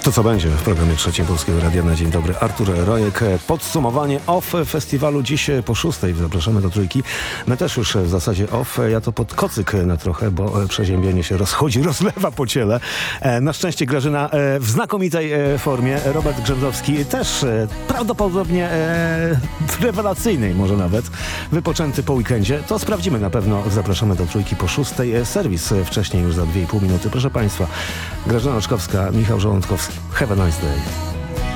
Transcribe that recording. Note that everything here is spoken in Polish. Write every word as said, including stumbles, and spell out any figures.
To co będzie w programie Trzecim Polskiego Radia na dzień dobry. Artur Rojek. Podsumowanie off festiwalu dziś po szóstej. Zapraszamy do Trójki. My też już w zasadzie off. Ja to pod kocyk na trochę, bo przeziębienie się rozchodzi, rozlewa po ciele. Na szczęście Grażyna w znakomitej formie. Robert Grzędowski też prawdopodobnie w rewelacyjnej może nawet. Wypoczęty po weekendzie. To sprawdzimy na pewno. Zapraszamy do Trójki po szóstej. Serwis wcześniej już za dwie i pół minuty. Proszę Państwa, Grażyna Oczkowska, Michał Żołądkowski. Have a nice day.